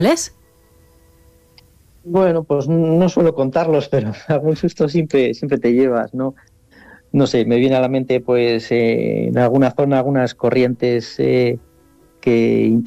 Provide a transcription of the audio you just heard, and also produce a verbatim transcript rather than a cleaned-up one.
Bueno, pues no suelo contarlos, pero algún susto siempre, siempre te llevas, ¿no? No sé, me viene a la mente, pues, eh, en alguna zona, algunas corrientes eh, que